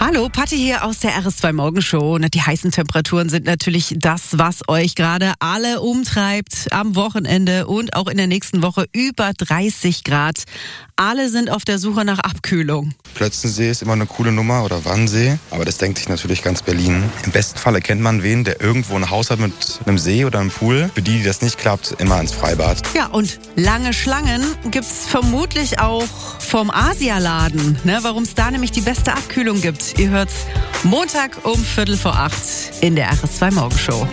Hallo, Patti hier aus der RS2 Morgenshow. Die heißen Temperaturen sind natürlich das, was euch gerade alle umtreibt am Wochenende und auch in der nächsten Woche über 30 Grad. Alle sind auf der Suche nach Abkühlung. Plötzensee ist immer eine coole Nummer oder Wannsee, aber das denkt sich natürlich ganz Berlin. Im besten Fall erkennt man wen, der irgendwo ein Haus hat mit einem See oder einem Pool. Für die das nicht klappt, immer ins Freibad. Ja, und lange Schlangen gibt's vermutlich auch vom Asialaden, warum es da nämlich die beste Abkühlung gibt. Ihr hört's Montag um 7:45 in der RS2 Morgenshow.